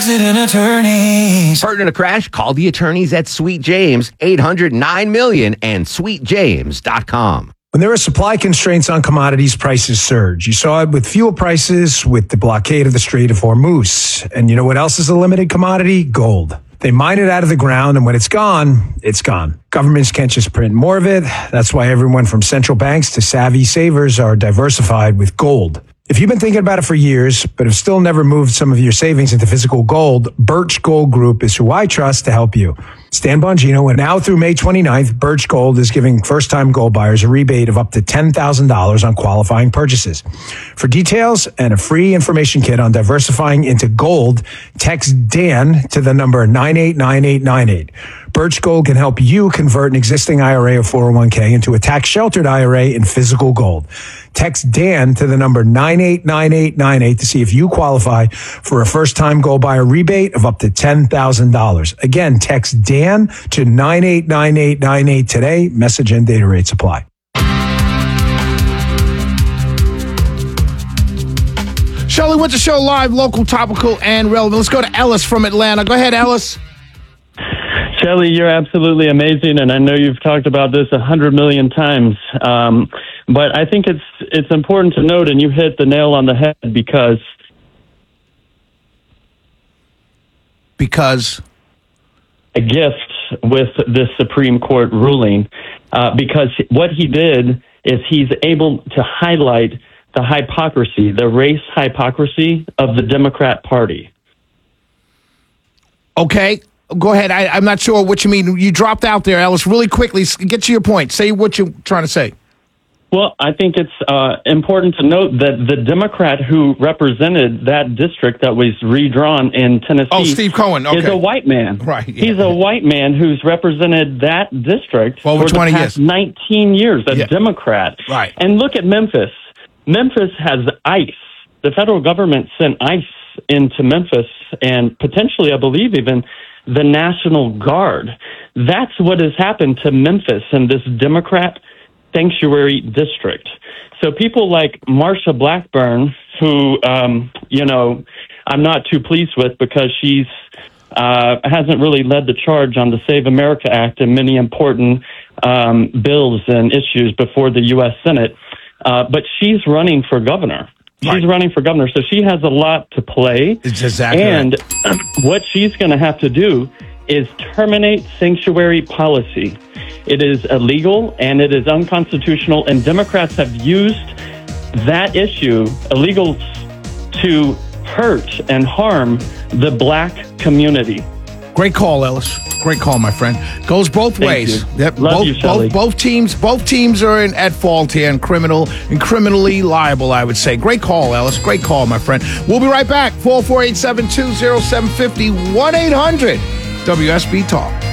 Attorneys. Partner in a crash? Call the attorneys at Sweet James, 800-9-MILLION and sweetjames.com. When there are supply constraints on commodities, prices surge. You saw it with fuel prices, with the blockade of the Strait of Hormuz. And you know what else is a limited commodity? Gold. They mine it out of the ground, and when it's gone, it's gone. Governments can't just print more of it. That's why everyone from central banks to savvy savers are diversified with gold. If you've been thinking about it for years, but have still never moved some of your savings into physical gold, Birch Gold Group is who I trust to help you. Stan Bongino, and now through May 29th, Birch Gold is giving first-time gold buyers a rebate of up to $10,000 on qualifying purchases. For details and a free information kit on diversifying into gold, text Dan to the number 989898. Birch Gold can help you convert an existing IRA or 401k into a tax-sheltered IRA in physical gold. Text Dan to the number 989898 to see if you qualify for a first-time gold buyer rebate of up to $10,000. Again, text Dan to 989898 today. Message and data rates apply. Shirley Winter Show live, local, topical, and relevant. Let's go to Ellis from Atlanta. Go ahead, Ellis. Shelley, you're absolutely amazing, and I know you've talked about this 100 million times. But I think it's important to note, and you hit the nail on the head because a gift with this Supreme Court ruling, because what he did is he's able to highlight the hypocrisy, the race hypocrisy of the Democrat Party. Okay. Go ahead. I'm not sure what you mean. You dropped out there, Ellis. Really quickly, get to your point. Say what you're trying to say. Well, I think it's important to note that the Democrat who represented that district that was redrawn in Tennessee Steve Cohen, is a white man. Right. Yeah. He's a white man who's represented that district for the past 19 years, a Democrat. Right. And look at Memphis. Memphis has ICE. The federal government sent ICE into Memphis and potentially, I believe, even the National Guard. That's what has happened to Memphis and this Democrat sanctuary district. So people like Marsha Blackburn, who, I'm not too pleased with because she's hasn't really led the charge on the Save America Act and many important bills and issues before the U.S. Senate. But she's running for governor. She's running for governor, so she has a lot to play. It's exactly and what she's going to have to do is terminate sanctuary policy. It is illegal and it is unconstitutional, and Democrats have used that issue, illegal, to hurt and harm the black community. Great call, Ellis. Great call, my friend. Goes both ways. Yep. Love you, Shelley. Both teams are at fault here and criminally liable, I would say. Great call, Ellis. Great call, my friend. We'll be right back. 448-720-0750, 1-800-WSB Talk.